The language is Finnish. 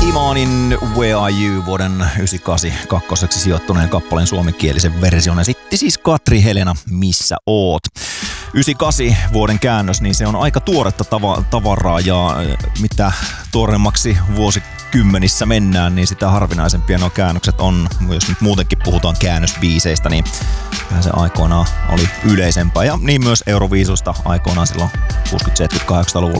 Imanin Where Are You vuoden 98 kakkoseksi sijoittuneen kappaleen suomenkielisen version esitti siis Katri Helena Missä oot. 98 vuoden käännös, niin se on aika tuoretta tavaraa ja mitä tuoremmaksi vuosikymmenissä mennään, niin sitä harvinaisempia nuo käännökset on. Jos nyt muutenkin puhutaan käännösbiiseistä, niin kyllähän se aikoinaan oli yleisempää ja niin myös Euroviisusta aikoinaan silloin 60-70-80-luvulla.